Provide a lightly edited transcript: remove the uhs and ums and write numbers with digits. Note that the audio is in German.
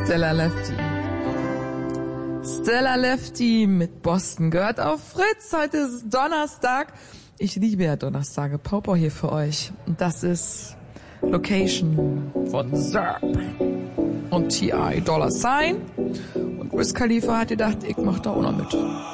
Stella Lefty. Stella Lefty mit Boston gehört auf Fritz. Heute ist Donnerstag. Ich liebe ja Donnerstage. Pauper hier für euch. Und das ist Location von Zerp und T.I. $. Und Wiz Khalifa hat gedacht, ich mach da auch noch mit.